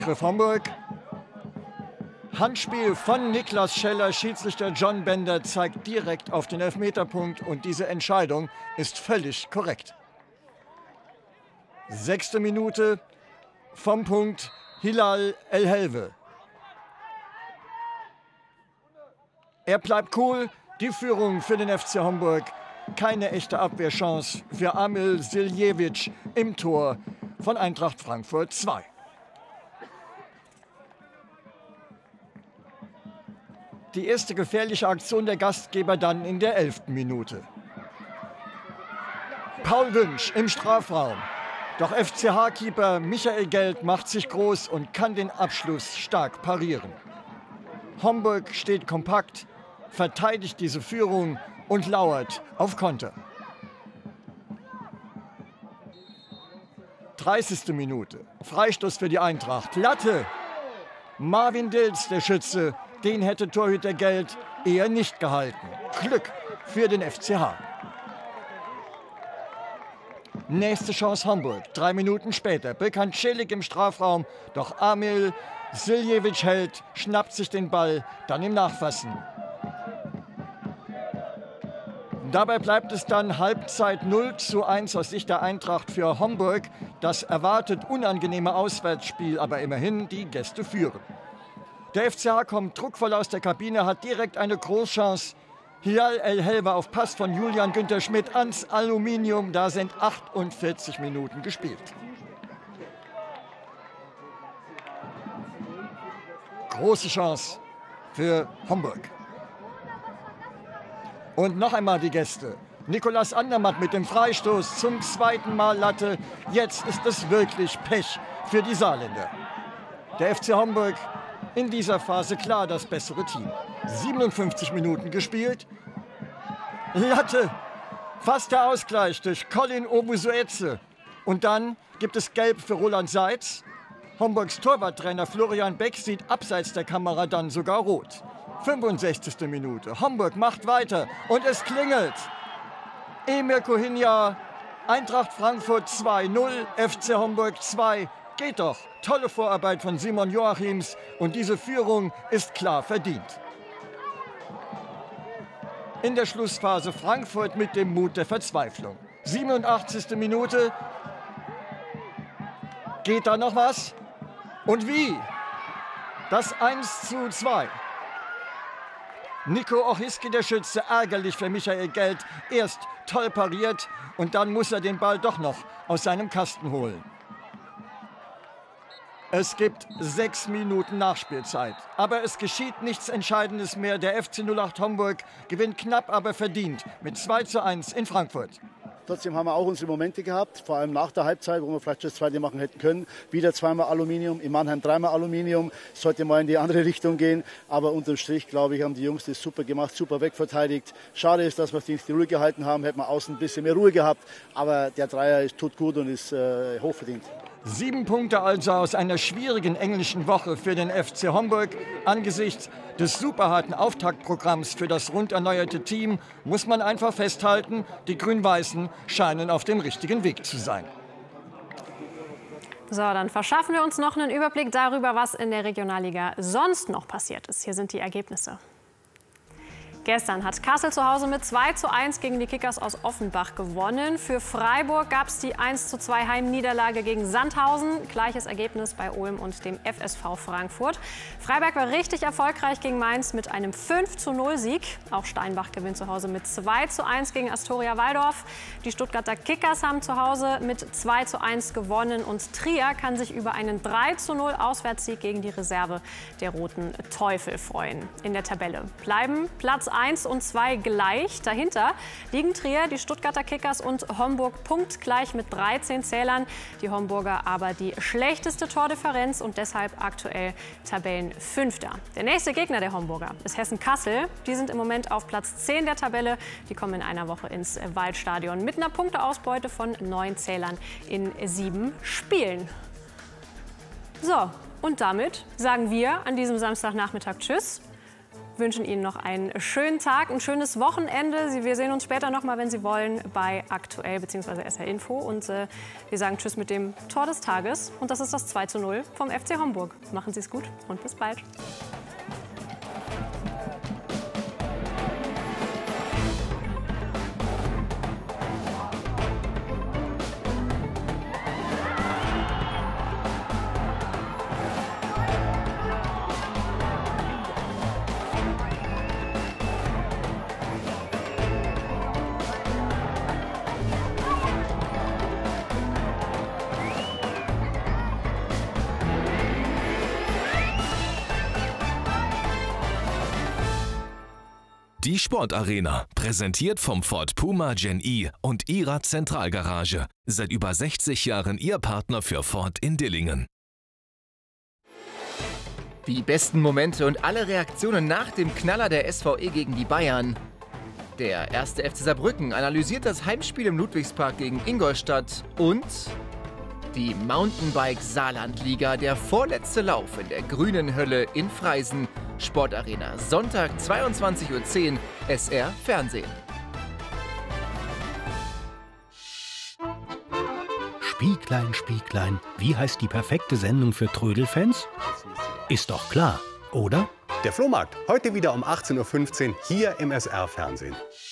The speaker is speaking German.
Griff Homburg. Handspiel von Niklas Scheller. Schiedsrichter John Bender zeigt direkt auf den Elfmeterpunkt und diese Entscheidung ist völlig korrekt. 6. Minute vom Punkt Hilal El-Helwe. Er bleibt cool. Die Führung für den FC Homburg. Keine echte Abwehrchance für Amil Siljevic im Tor von Eintracht Frankfurt 2. Die erste gefährliche Aktion der Gastgeber dann in der 11. Minute. Paul Wünsch im Strafraum. Doch FCH-Keeper Michael Geld macht sich groß und kann den Abschluss stark parieren. Homburg steht kompakt, verteidigt diese Führung und lauert auf Konter. 30. Minute. Freistoß für die Eintracht. Latte. Marvin Dills, der Schütze. Den hätte Torhüter Geld eher nicht gehalten. Glück für den FCH. Nächste Chance Homburg. 3 Minuten später. Bekan Celik im Strafraum. Doch Amil Siljevic hält, schnappt sich den Ball, dann im Nachfassen. Dabei bleibt es dann Halbzeit 0:1 aus Sicht der Eintracht für Homburg. Das erwartet unangenehme Auswärtsspiel, aber immerhin die Gäste führen. Der FCH kommt druckvoll aus der Kabine, hat direkt eine Großchance. Hilal El-Helwe auf Pass von Julian Günther Schmidt ans Aluminium. Da sind 48 Minuten gespielt. Große Chance für Homburg. Und noch einmal die Gäste. Nicolas Andermatt mit dem Freistoß zum 2. Mal Latte. Jetzt ist es wirklich Pech für die Saarländer. Der FC Homburg in dieser Phase klar das bessere Team. 57 Minuten gespielt. Latte. Fast der Ausgleich durch Colin Obusueze. Und dann gibt es Gelb für Roland Seitz. Homburgs Torwarttrainer Florian Beck sieht abseits der Kamera dann sogar rot. 65. Minute. Homburg macht weiter und es klingelt. Emir Kohinja, Eintracht Frankfurt 2:0, FC Homburg 2. Geht doch. Tolle Vorarbeit von Simon Joachims und diese Führung ist klar verdient. In der Schlussphase Frankfurt mit dem Mut der Verzweiflung. 87. Minute. Geht da noch was? Und wie? Das 1:2. Nico Ochiski, der Schütze, ärgerlich für Michael Geld. Erst toll pariert und dann muss er den Ball doch noch aus seinem Kasten holen. Es gibt 6 Minuten Nachspielzeit. Aber es geschieht nichts Entscheidendes mehr. Der FC 08 Homburg gewinnt knapp, aber verdient mit 2:1 in Frankfurt. Trotzdem haben wir auch unsere Momente gehabt, vor allem nach der Halbzeit, wo wir vielleicht das zweite machen hätten können. Wieder 2-mal Aluminium, in Mannheim 3-mal Aluminium. Sollte mal in die andere Richtung gehen. Aber unterm Strich, glaube ich, haben die Jungs das super gemacht, super wegverteidigt. Schade ist, dass wir nicht die Ruhe gehalten haben. Hätten wir außen ein bisschen mehr Ruhe gehabt. Aber der Dreier tut gut und ist hochverdient. 7 Punkte also aus einer schwierigen englischen Woche für den FC Homburg. Angesichts des superharten Auftaktprogramms für das rund erneuerte Team muss man einfach festhalten, die Grün-Weißen scheinen auf dem richtigen Weg zu sein. So, dann verschaffen wir uns noch einen Überblick darüber, was in der Regionalliga sonst noch passiert ist. Hier sind die Ergebnisse. Gestern hat Kassel zu Hause mit 2:1 gegen die Kickers aus Offenbach gewonnen. Für Freiburg gab es die 1:2 Heimniederlage gegen Sandhausen. Gleiches Ergebnis bei Ulm und dem FSV Frankfurt. Freiberg war richtig erfolgreich gegen Mainz mit einem 5:0 Sieg. Auch Steinbach gewinnt zu Hause mit 2:1 gegen Astoria Waldorf. Die Stuttgarter Kickers haben zu Hause mit 2:1 gewonnen. Und Trier kann sich über einen 3:0 Auswärtssieg gegen die Reserve der Roten Teufel freuen. In der Tabelle bleiben Platz 1 und 2 gleich. Dahinter liegen Trier, die Stuttgarter Kickers und Homburg punktgleich mit 13 Zählern. Die Homburger aber die schlechteste Tordifferenz und deshalb aktuell Tabellenfünfter. Der nächste Gegner der Homburger ist Hessen-Kassel. Die sind im Moment auf Platz 10 der Tabelle. Die kommen in einer Woche ins Waldstadion mit einer Punkteausbeute von 9 Zählern in 7 Spielen. So, und damit sagen wir an diesem Samstagnachmittag Tschüss. wünschen Ihnen noch einen schönen Tag, ein schönes Wochenende. Wir sehen uns später noch mal, wenn Sie wollen, bei Aktuell bzw. SR Info. Und wir sagen Tschüss mit dem Tor des Tages. Und das ist das 2:0 vom FC Homburg. Machen Sie es gut und bis bald. Die Sportarena, präsentiert vom Ford Puma Gen-E und ihrer Zentralgarage. Seit über 60 Jahren Ihr Partner für Ford in Dillingen. Die besten Momente und alle Reaktionen nach dem Knaller der SVE gegen die Bayern. Der 1. FC Saarbrücken analysiert das Heimspiel im Ludwigspark gegen Ingolstadt und die Mountainbike-Saarlandliga, der vorletzte Lauf in der grünen Hölle in Freisen. Sportarena, Sonntag 22:10 Uhr, SR Fernsehen. Spieglein, Spieglein, wie heißt die perfekte Sendung für Trödelfans? Ist doch klar, oder? Der Flohmarkt, heute wieder um 18:15 Uhr hier im SR Fernsehen.